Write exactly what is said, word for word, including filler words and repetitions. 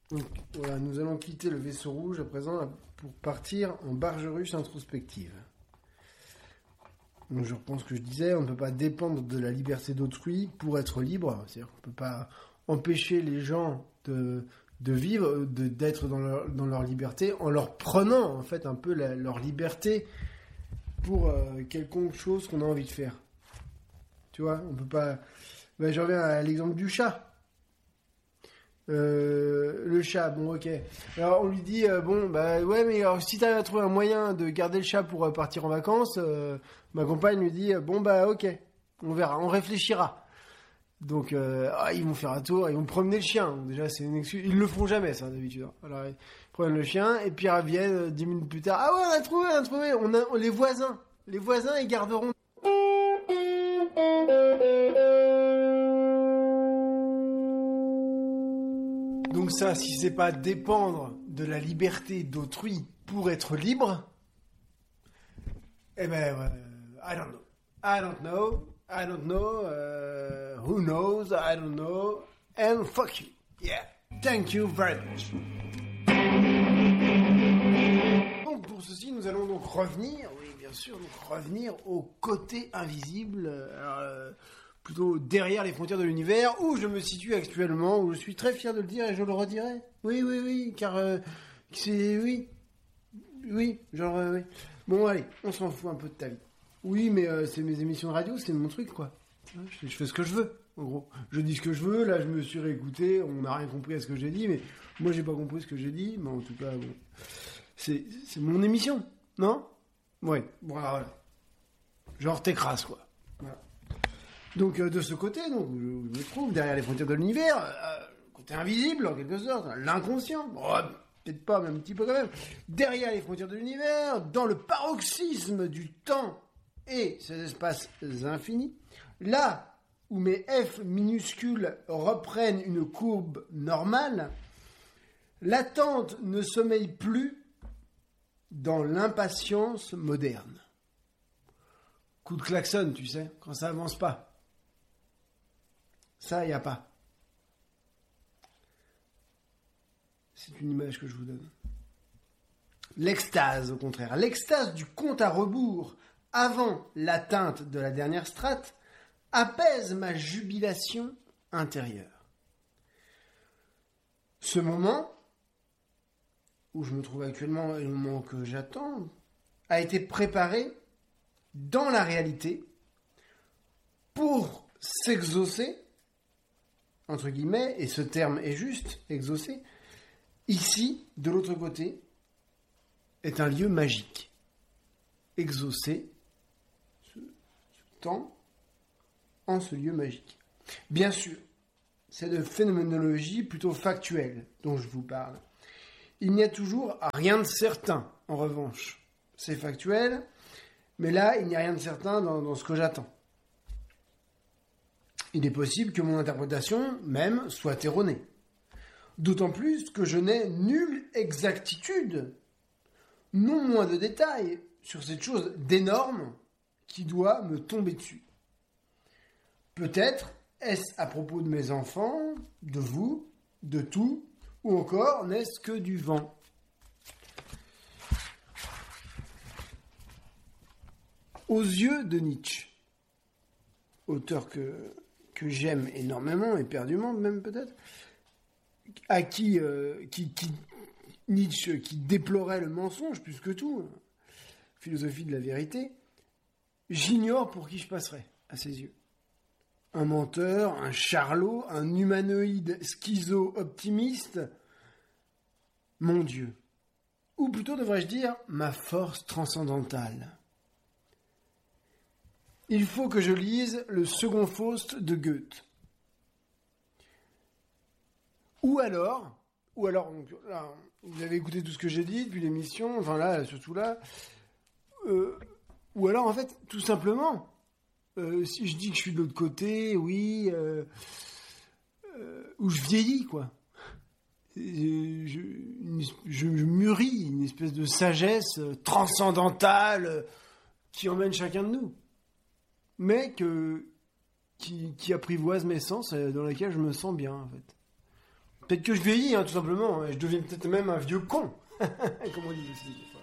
Donc, voilà, nous allons quitter le vaisseau rouge à présent pour partir en barge russe introspective. Donc, je reprends ce que je disais, on ne peut pas dépendre de la liberté d'autrui pour être libre. C'est-à-dire qu'on ne peut pas empêcher les gens de, de vivre, de, d'être dans leur, dans leur liberté, en leur prenant en fait un peu la, leur liberté pour euh, quelconque chose qu'on a envie de faire. Tu vois, on peut pas... Ben, je reviens à l'exemple du chat. Euh, le chat, bon, ok. Alors, on lui dit, euh, bon, bah, ouais, mais alors, si t'arrives à trouver un moyen de garder le chat pour euh, partir en vacances, euh, ma compagne lui dit, euh, bon, bah, ok, on verra, on réfléchira. Donc, euh, ah, ils vont faire un tour, ils vont promener le chien. Déjà, c'est une excuse. Ils le font jamais, ça, d'habitude. Alors, ils prennent le chien, et puis ils reviennent euh, dix minutes plus tard. Ah ouais, on a trouvé, on a trouvé. On a, on, les voisins. Les voisins, ils garderont. Donc ça, si c'est pas dépendre de la liberté d'autrui pour être libre, eh ben, euh, I don't know. I don't know. I don't know. Uh, who knows? I don't know. And fuck you. Yeah. Thank you very much. Donc pour ceci, nous allons donc revenir, oui bien sûr, donc revenir au côté invisible. Alors, euh, plutôt derrière les frontières de l'univers, où je me situe actuellement, où je suis très fier de le dire et je le redirai. Oui, oui, oui, car euh, c'est... Oui, oui, genre, euh, oui. Bon, allez, on s'en fout un peu de ta vie. Oui, mais euh, c'est mes émissions de radio, c'est mon truc, quoi. Je, je fais ce que je veux, en gros. Je dis ce que je veux, là, je me suis réécouté, on n'a rien compris à ce que j'ai dit, mais moi, j'ai pas compris ce que j'ai dit, mais en tout cas, bon... C'est, c'est mon émission, non? Ouais, voilà, voilà. Genre, t'écrases, quoi. Voilà. Donc euh, de ce côté, donc, je, je me trouve derrière les frontières de l'univers, euh, côté invisible en quelque sorte, l'inconscient, bon, peut-être pas, mais un petit peu quand même, derrière les frontières de l'univers, dans le paroxysme du temps et ses espaces infinis, là où mes F minuscules reprennent une courbe normale, l'attente ne sommeille plus dans l'impatience moderne. Coup de klaxon, tu sais, quand ça avance pas. Ça, il n'y a pas. C'est une image que je vous donne. L'extase, au contraire. L'extase du compte à rebours avant l'atteinte de la dernière strate apaise ma jubilation intérieure. Ce moment, où je me trouve actuellement et le moment que j'attends, a été préparé dans la réalité pour s'exaucer, entre guillemets, et ce terme est juste, exaucer, ici, de l'autre côté, est un lieu magique. Exaucer ce, ce temps en ce lieu magique. Bien sûr, c'est de phénoménologie plutôt factuelle dont je vous parle. Il n'y a toujours rien de certain, en revanche. C'est factuel, mais là, il n'y a rien de certain dans, dans ce que j'attends. Il est possible que mon interprétation, même, soit erronée. D'autant plus que je n'ai nulle exactitude, non moins de détails, sur cette chose d'énorme qui doit me tomber dessus. Peut-être est-ce à propos de mes enfants, de vous, de tout, ou encore n'est-ce que du vent. Aux yeux de Nietzsche, auteur que, que j'aime énormément, éperdument même peut-être, à qui, euh, qui, qui Nietzsche qui déplorait le mensonge plus que tout, philosophie de la vérité, j'ignore pour qui je passerais à ses yeux. Un menteur, un charlot, un humanoïde schizo-optimiste, mon Dieu. Ou plutôt devrais-je dire, ma force transcendantale. Il faut que je lise le Second Faust de Goethe. Ou alors, ou alors, là, vous avez écouté tout ce que j'ai dit depuis l'émission, enfin là, surtout là, euh, ou alors en fait, tout simplement, euh, si je dis que je suis de l'autre côté, oui, euh, euh, ou je vieillis, quoi. Je, je, je, je mûris une espèce de sagesse transcendantale qui emmène chacun de nous. Mais que, qui, qui apprivoise mes sens, dans laquelle je me sens bien, en fait. Peut-être que je vieillis, hein, tout simplement. Je deviens peut-être même un vieux con. Comme on dit aussi.